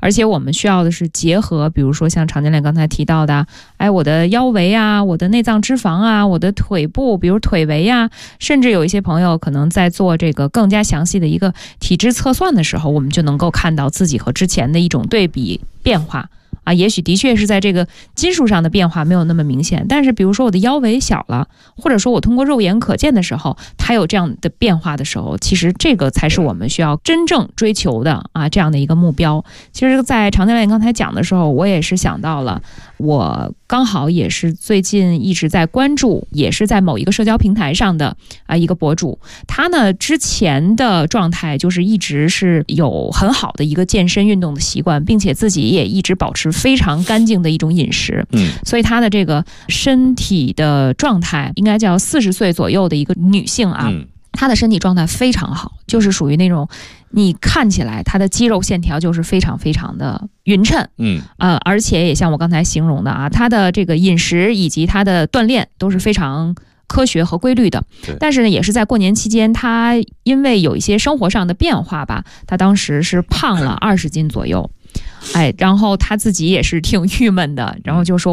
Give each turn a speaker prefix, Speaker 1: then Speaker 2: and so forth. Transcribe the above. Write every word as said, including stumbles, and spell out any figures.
Speaker 1: 而且我们需要的是结合，比如说像常教练刚才提到的，哎，我的腰围啊，我的内脏脂肪啊，我的腿部，比如腿围啊，甚至有一些朋友可能在做这个更加详细的一个体脂测算的时候，我们就能够看到自己和之前的一种对比变化。啊，也许的确是在这个金属上的变化没有那么明显，但是比如说我的腰围小了，或者说我通过肉眼可见的时候，它有这样的变化的时候，其实这个才是我们需要真正追求的啊，这样的一个目标。其实在常教练刚才讲的时候，我也是想到了，我刚好也是最近一直在关注，也是在某一个社交平台上的啊一个博主，他呢之前的状态就是一直是有很好的一个健身运动的习惯，并且自己也一直保持非常干净的一种饮食，嗯，所以她的这个身体的状态应该叫四十岁左右的一个女性啊，嗯，她的身体状态非常好，就是属于那种你看起来她的肌肉线条就是非常非常的匀称，嗯，呃，而且也像我刚才形容的啊，她的这个饮食以及她的锻炼都是非常科学和规律的，但是呢，也是在过年期间，她因为有一些生活上的变化吧，她当时是胖了二十斤左右。哎，然后他自己也是挺郁闷的，然后就说